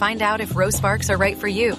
find out if Rose Sparks are right for you.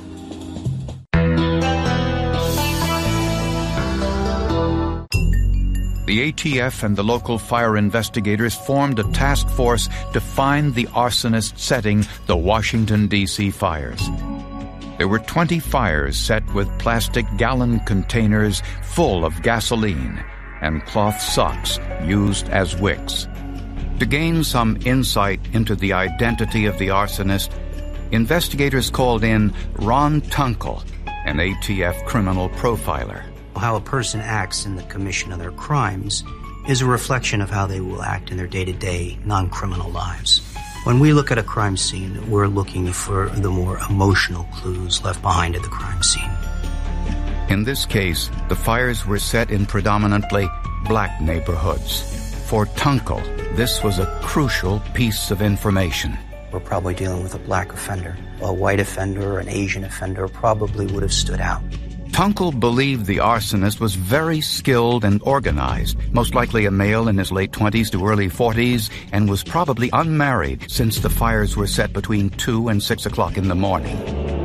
The ATF and the local fire investigators formed a task force to find the arsonist setting the Washington, D.C. fires. There were 20 fires set with plastic gallon containers full of gasoline and cloth socks used as wicks. To gain some insight into the identity of the arsonist, investigators called in Ron Tunkel, an ATF criminal profiler. How a person acts in the commission of their crimes is a reflection of how they will act in their day-to-day non-criminal lives. When we look at a crime scene, we're looking for the more emotional clues left behind at the crime scene. In this case, the fires were set in predominantly black neighborhoods. For Tunkel, this was a crucial piece of information. We're probably dealing with a black offender. A white offender or an Asian offender probably would have stood out. Tunkel believed the arsonist was very skilled and organized, most likely a male in his late 20s to early 40s, and was probably unmarried since the fires were set between 2 and 6 o'clock in the morning.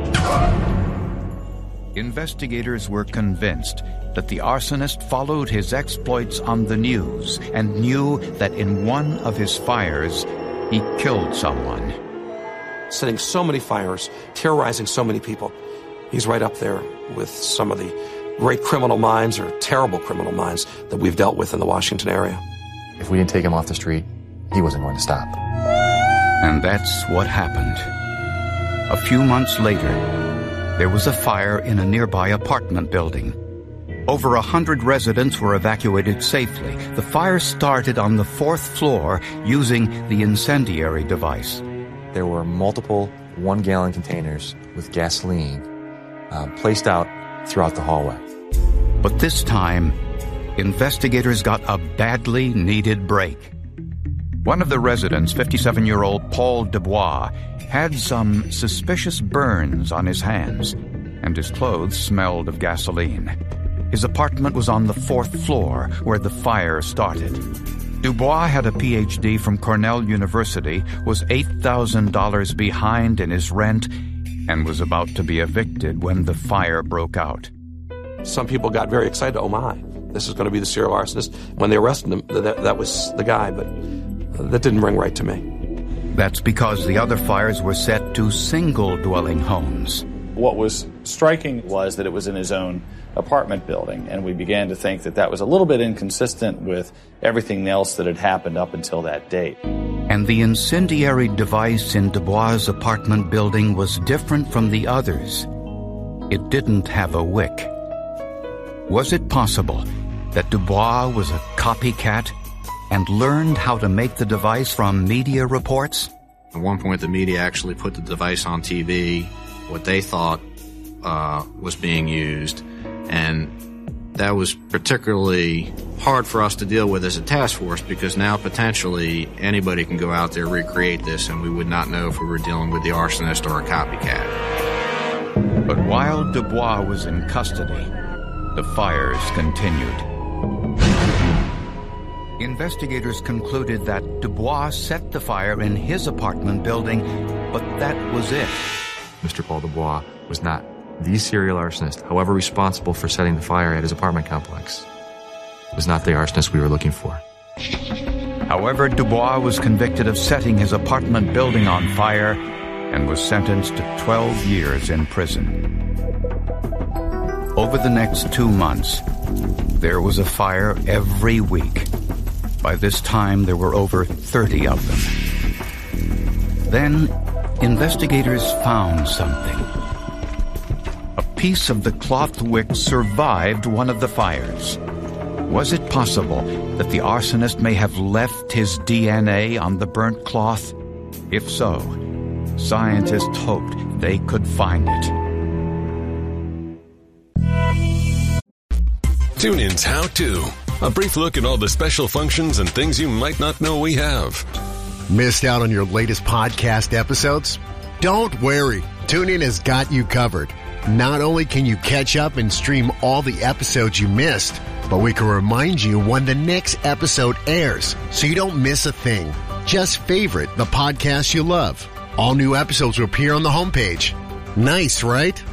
Investigators were convinced that the arsonist followed his exploits on the news and knew that in one of his fires, he killed someone. Setting so many fires, terrorizing so many people. He's right up there with some of the great criminal minds or terrible criminal minds that we've dealt with in the Washington area. If we didn't take him off the street, he wasn't going to stop. And that's what happened. A few months later, there was a fire in a nearby apartment building. Over 100 residents were evacuated safely. The fire started on the 4th floor using the incendiary device. There were multiple 1-gallon containers with gasoline placed out throughout the hallway. But this time, investigators got a badly needed break. One of the residents, 57-year-old Paul Dubois, had some suspicious burns on his hands, and his clothes smelled of gasoline. His apartment was on the 4th floor where the fire started. Dubois had a Ph.D. from Cornell University, was $8,000 behind in his rent, and was about to be evicted when the fire broke out. Some people got very excited. Oh my, this is going to be the serial arsonist. When they arrested him, that was the guy, but that didn't ring right to me. That's because the other fires were set to single-dwelling homes. What was striking was that it was in his own apartment building, and we began to think that that was a little bit inconsistent with everything else that had happened up until that date. And the incendiary device in Dubois' apartment building was different from the others. It didn't have a wick. Was it possible that Dubois was a copycat and learned how to make the device from media reports? At one point, the media actually put the device on TV, what they thought was being used, and that was particularly hard for us to deal with as a task force because now potentially anybody can go out there, recreate this, and we would not know if we were dealing with the arsonist or a copycat. But while Dubois was in custody, the fires continued. Investigators concluded that Dubois set the fire in his apartment building, but that was it. Mr. Paul Dubois was not the serial arsonist, however responsible for setting the fire at his apartment complex. Was not the arsonist we were looking for. However, Dubois was convicted of setting his apartment building on fire and was sentenced to 12 years in prison. Over the next 2 months, there was a fire every week. By this time, there were over 30 of them. Then, investigators found something. A piece of the cloth wick survived one of the fires. Was it possible that the arsonist may have left his DNA on the burnt cloth? If so, scientists hoped they could find it. TuneIn's How To. A brief look at all the special functions and things you might not know we have. Missed out on your latest podcast episodes? Don't worry. TuneIn has got you covered. Not only can you catch up and stream all the episodes you missed, but we can remind you when the next episode airs so you don't miss a thing. Just favorite the podcast you love. All new episodes will appear on the homepage. Nice, right?